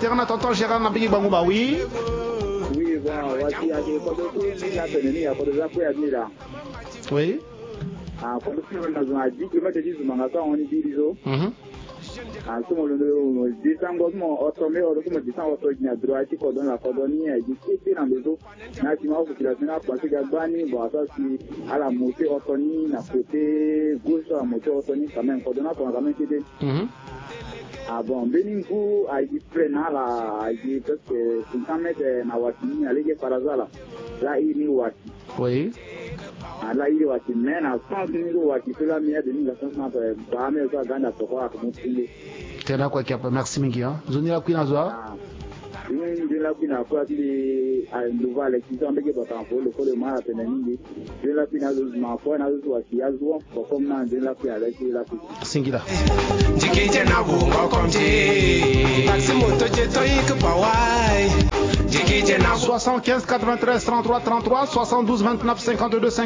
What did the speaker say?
Gérard tonton Gérard na bigi bangu ba oui. Oui, bon, voici à des photos la tenue à photos à quoi là. Oui. Ah, photos on a dit que mettre des mangaka on dit diso. Ah, tout le décembre mo automne ou comme décembre automne na droite ko don la colonie et dit que dans les eaux na qui m'a population na passer gabani bon ça si à la montée automne na côté gauche à la montée automne quand même ko don na quand même que ah bon Beningou a dit prena la a dit parce que 50 mètres na watini allez par hasard là il ni wati oui là il wati mais na 100 000 wati c'est la meilleure de nous la chance ba mais ça ganda pour quoi comme tu tena kwa kiapa merci mingi hein zoni la kwina zwa de la pina kwa kile a nduvale kizambeke batampo le kole mara tena nyingi de la pina zo mafo na zo wati yazo kwa kama de la pina la singila jikije na bungo komti taxi moto jeto ikpawai jikije na 75 93 33 33 72 29 52 5